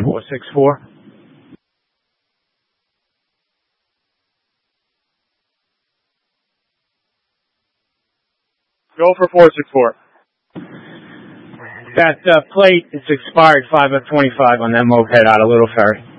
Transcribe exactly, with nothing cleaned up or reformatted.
four six four. Go for four six four. That uh, plate is expired five of twenty-five on that moped out of Little Ferry.